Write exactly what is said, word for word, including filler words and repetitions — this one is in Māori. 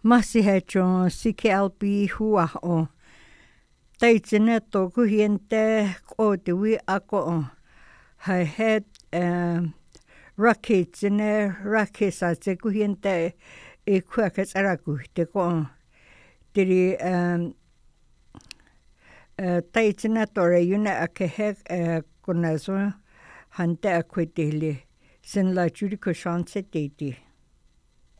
Masi he chon C K L B hua o. Taitsine to kuhiente ko tiwi ako o. Hai he rakitsine rakisa tse kuhiente e kuakes araku te ko. Tiri taitsine tore yune ake he kunazo hante akwitili. Sin la juri ko chance titi.